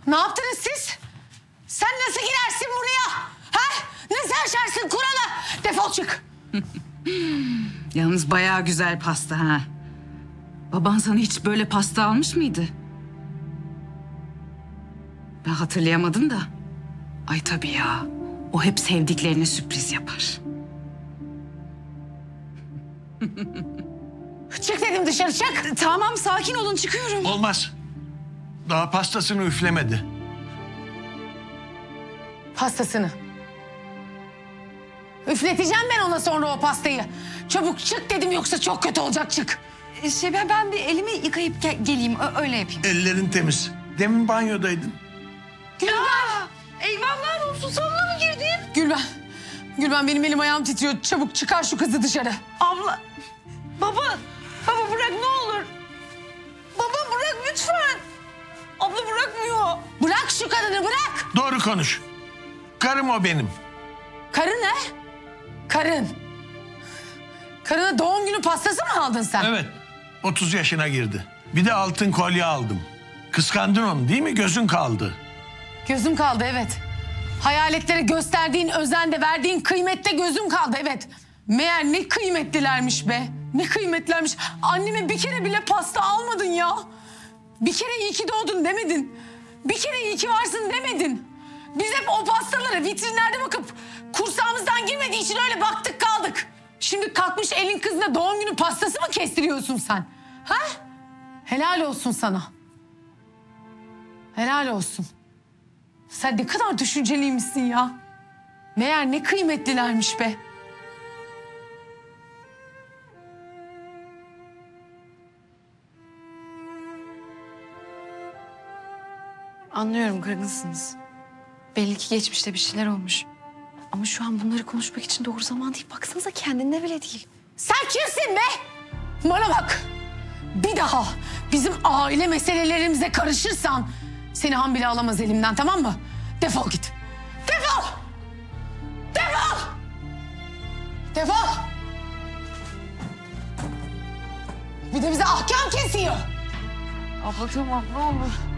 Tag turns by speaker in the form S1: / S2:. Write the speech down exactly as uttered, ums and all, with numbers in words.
S1: Ne yaptınız siz? Sen nasıl girersin buraya? Ha? Nasıl aşarsın kuralı? Defol çık.
S2: Yalnız bayağı güzel pasta ha. Baban sana hiç böyle pasta almış mıydı? Ben hatırlayamadım da. Ay tabii ya. O hep sevdiklerine sürpriz yapar.
S1: Çık dedim, dışarı çık.
S2: Tamam, sakin olun, çıkıyorum.
S3: Olmaz. Daha pastasını üflemedi.
S1: Pastasını. Üfleteceğim ben ona sonra o pastayı. Çabuk çık dedim, yoksa çok kötü olacak, çık.
S2: Şey ben, ben bir elimi yıkayıp gel- geleyim. Ö- öyle yapayım.
S3: Ellerin temiz. Demin banyodaydın.
S1: Gülben.
S2: Eyvallah olsun, salona mı girdin?
S1: Gülben. Gülben, benim elim ayağım titriyor. Çabuk çıkar şu kızı dışarı.
S2: Abla, baba, baba bırak ne olur. Baba bırak lütfen. Abla bırakmıyor.
S1: Bırak şu kadını, bırak.
S3: Doğru konuş. Karım o benim.
S1: Karın ne? Karın. Karına doğum günü pastası mı aldın sen?
S3: Evet. otuz yaşına girdi. Bir de altın kolye aldım. Kıskandın onu değil mi? Gözün kaldı.
S1: Gözüm kaldı, evet. Hayaletlere gösterdiğin özende, verdiğin kıymette gözüm kaldı, evet. Meğer ne kıymetlilermiş be. Ne kıymetlilermiş. Anneme bir kere bile pasta almadın ya. Bir kere iyi ki doğdun demedin. Bir kere iyi ki varsın demedin. Biz hep o pastalara vitrinlerde bakıp kursağımızdan girmediği için öyle baktık kaldık. Şimdi kalkmış elin kızına doğum günü pastası mı kestiriyorsun sen? Ha? Helal olsun sana. Helal olsun. Sen ne kadar düşünceliymişsin ya. Meğer ne kıymetlilermiş be.
S4: Anlıyorum, kırgınsınız. Belli ki geçmişte bir şeyler olmuş. Ama şu an bunları konuşmak için doğru zaman değil. Baksanıza kendinde bile değil.
S1: Sen kimsin be? Bana bak. Bir daha bizim aile meselelerimize karışırsan seni han bile alamaz elimden, tamam mı? Defol git. Defol. Defol. Defol. Bir de bize ahkam kesiyor.
S4: Abla tamam, ne olur.